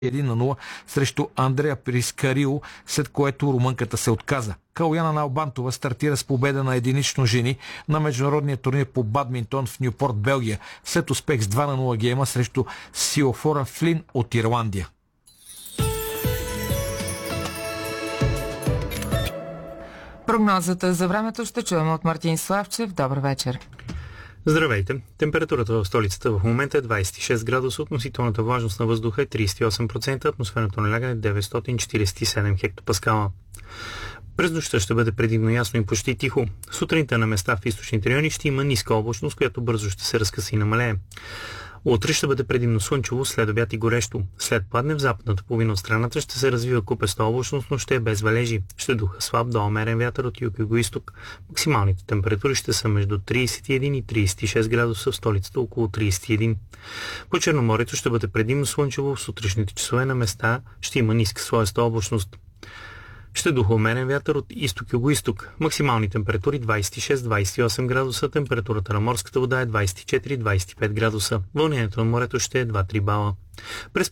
1-0 срещу Андрея Прискарил, след което румънката се отказа. Калояна Налбантова стартира с победа на единично жени на международния турнир по бадминтон в Нюпорт, Белгия, след успех с 2-0 гейма срещу Сиофора Флин от Ирландия. Прогнозата за времето ще чуем от Мартин Славчев. Добър вечер. Здравейте! Температурата в столицата в момента е 26 градуса, относителната влажност на въздуха е 38%, атмосферното налягане е 947 хектопаскала. През нощта ще бъде предимно ясно и почти тихо. Сутринта на места в източните райони ще има ниска облачност, която бързо ще се разкъса и намалее. Утре ще бъде предимно слънчево, след обяд и горещо. След падне в западната половина от страната ще се развива купеста облачност, но ще е без валежи. Ще духа слаб до умерен вятър от юг-югоизток. Максималните температури ще са между 31 и 36 градуса, в столицата около 31. По Черноморието ще бъде предимно слънчево, в сутрешните часове на места ще има ниска слоеста облачност. Ще духа умерен вятър от изток-югоизток. Максимални температури 26-28 градуса, температурата на морската вода е 24-25 градуса. Вълнението на морето ще е 2-3 бала. През